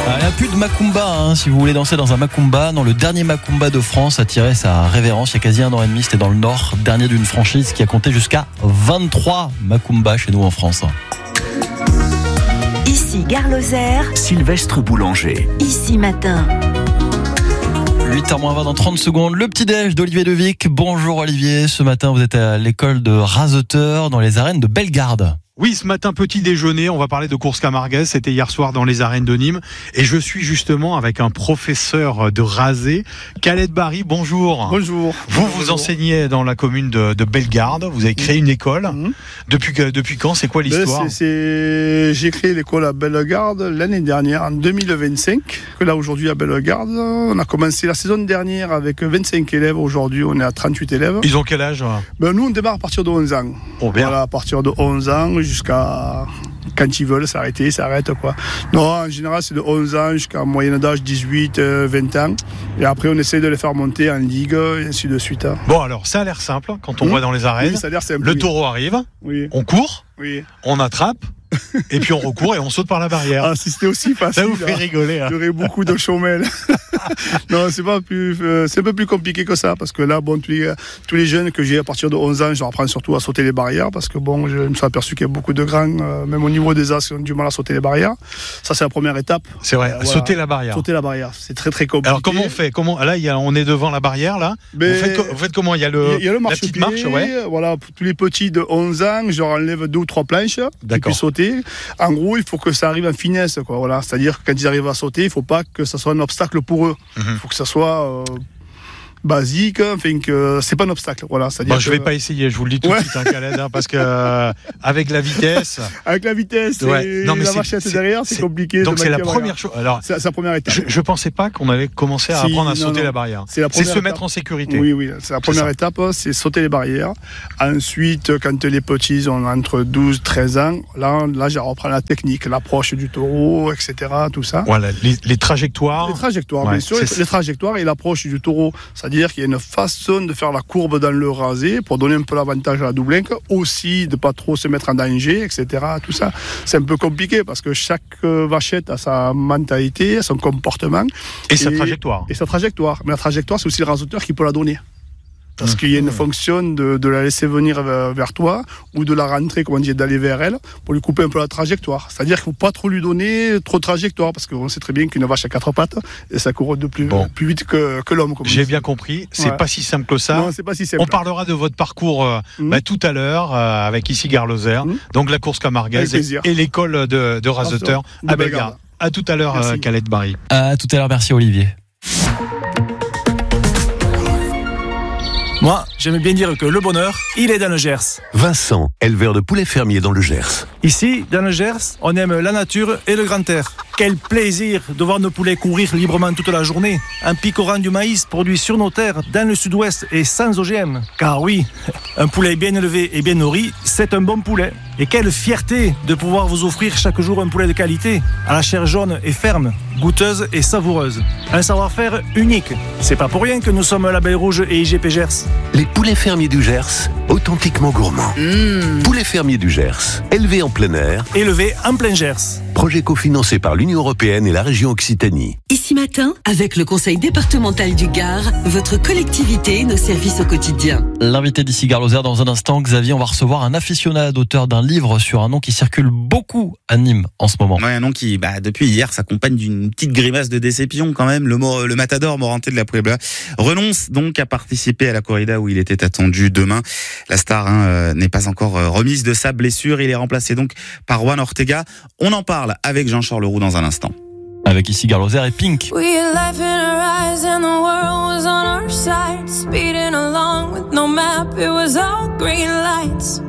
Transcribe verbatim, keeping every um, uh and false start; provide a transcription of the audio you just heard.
Il n'y a plus de Macumba, hein, si vous voulez danser dans un Macumba. Non, le dernier Macumba de France a tiré sa révérence il y a quasi un an et demi. C'était dans le Nord, dernier d'une franchise qui a compté jusqu'à vingt-trois Macumba chez nous en France. Ici Gare Lozère, Sylvestre Boulanger. Ici Matin. huit heures moins vingt dans trente secondes, le petit-déj d'Olivier Devic. Bonjour Olivier, ce matin vous êtes à l'école de Raseteur dans les arènes de Bellegarde. Oui, ce matin, petit déjeuner, on va parler de course camarguaise, c'était hier soir dans les arènes de Nîmes, et je suis justement avec un professeur de rasé, Khaled Barry, bonjour. Bonjour. Vous, bonjour. vous enseignez dans la commune de, de Bellegarde, vous avez créé une école, mmh. depuis, depuis quand, c'est quoi l'histoire? c'est, c'est... J'ai créé l'école à Bellegarde l'année dernière, en deux mille vingt-cinq, que là aujourd'hui à Bellegarde, on a commencé la saison dernière avec vingt-cinq élèves, aujourd'hui on est à trente-huit élèves. Ils ont quel âge? Ben, nous on démarre à partir de onze ans. Oh, bien. Voilà, à partir de onze ans, jusqu'à quand ils veulent s'arrêter, ils s'arrêtent quoi. Non, en général c'est de onze ans jusqu'à moyenne d'âge dix-huit, vingt ans. Et après on essaie de les faire monter en ligue et ainsi de suite. Bon alors ça a l'air simple quand on mmh. voit dans les arènes. Oui, ça a l'air simple. Le taureau arrive, oui. on court, oui. on attrape. Et puis on recourt et on saute par la barrière. Ah, si c'était aussi facile. Ça vous fait là, rigoler. Hein. J'aurais beaucoup de chômels. Non, c'est pas plus, euh, c'est un peu plus compliqué que ça parce que là, bon, tous les, tous les jeunes que j'ai à partir de onze ans, je leur apprends surtout à sauter les barrières parce que bon, je me suis aperçu qu'il y a beaucoup de grands, euh, même au niveau des as, qui ont du mal à sauter les barrières. Ça, c'est la première étape. C'est vrai. Euh, voilà. Sauter la barrière. Sauter la barrière, c'est très très compliqué. Alors comment on fait? Comment là, il y a, on est devant la barrière là. Mais vous, faites, vous faites comment? Il y a le, il y a le la petite marche, ouais. Voilà, pour tous les petits de onze ans, je leur enlève deux ou trois planches. D'accord. Ils puissent sauter. En gros, il faut que ça arrive en finesse, quoi. Voilà, c'est-à-dire que quand ils arrivent à sauter, il ne faut pas que ça soit un obstacle pour eux. Il mm-hmm. faut que ça soit euh, basique, enfin que c'est pas un obstacle. Voilà, c'est-à-dire bon, je que... vais pas essayer, je vous le dis tout ouais. de suite, hein, Khaled, hein, parce que euh, avec la vitesse, avec la vitesse ouais. et non, mais la machette derrière, c'est, c'est compliqué. Donc c'est la première chose. Alors, c'est, c'est la première étape. Je, je pensais pas qu'on allait commencer à si, apprendre à non, sauter non. la barrière. C'est, la c'est se étape. Mettre en sécurité. Oui, oui, c'est la première c'est étape, c'est sauter les barrières. Ensuite, quand les petits ont entre douze, treize ans, là, là, je reprends la technique, l'approche du taureau, et cetera, tout ça. Voilà, les, les trajectoires. Les trajectoires, ouais, bien sûr, les, les trajectoires et l'approche du taureau, c'est-à-dire qu'il y a une face de faire la courbe dans le rasé pour donner un peu l'avantage à la doublinque, aussi de pas trop se mettre en danger, et cetera. Tout ça, c'est un peu compliqué parce que chaque vachette a sa mentalité, son comportement et, et sa trajectoire. Et sa trajectoire. Mais la trajectoire, c'est aussi le raseteur qui peut la donner. Parce mmh. qu'il y a une fonction de, de la laisser venir vers, vers toi ou de la rentrer, comme on dit, d'aller vers elle pour lui couper un peu la trajectoire. C'est-à-dire qu'il ne faut pas trop lui donner trop de trajectoire parce qu'on sait très bien qu'une vache à quatre pattes et ça court de plus, bon. plus vite que, que l'homme. Comme J'ai bien compris, c'est ouais. pas si simple que ça. Non, c'est pas si simple. On parlera de votre parcours euh, mmh. bah, tout à l'heure euh, avec ici Gare Lozère, mmh. donc la course camarguaise et, et l'école de, de Raseteur à Bellegarde. À tout à l'heure, euh, Khaled Barry. À tout à l'heure, merci Olivier. Moi, j'aime bien dire que le bonheur, il est dans le Gers. Vincent, éleveur de poulets fermiers dans le Gers. Ici, dans le Gers, on aime la nature et le grand air. Quel plaisir de voir nos poulets courir librement toute la journée, en picorant du maïs produit sur nos terres, dans le sud-ouest et sans O G M. Car oui, un poulet bien élevé et bien nourri, c'est un bon poulet. Et quelle fierté de pouvoir vous offrir chaque jour un poulet de qualité, à la chair jaune et ferme, goûteuse et savoureuse. Un savoir-faire unique. C'est pas pour rien que nous sommes Label Rouge et I G P Gers. Les poulets fermiers du Gers, authentiquement gourmands. Mmh. Poulets fermiers du Gers, élevés en plein air. Élevés en plein Gers. Projet cofinancé par l'Union européenne et la région Occitanie. Ici Matin, avec le conseil départemental du Gard, votre collectivité et nos services au quotidien. L'invité d'ici Gare Lozère dans un instant, Xavier, on va recevoir un aficionado, auteur d'un livre sur un nom qui circule beaucoup à Nîmes en ce moment. Ouais, un nom qui, bah, depuis hier, s'accompagne d'une petite grimace de déception quand même. Le, le matador Moranté de la Puebla renonce donc à participer à la corrida où il était attendu demain. La star hein, euh, n'est pas encore euh, remise de sa blessure. Il est remplacé donc par Juan Ortega. On en parle avec Jean-Charles Roux dans un instant. Avec ici Gare Lozère et Pink. We had life in our eyes and the world was on our side, speeding along with no map, it was all green lights.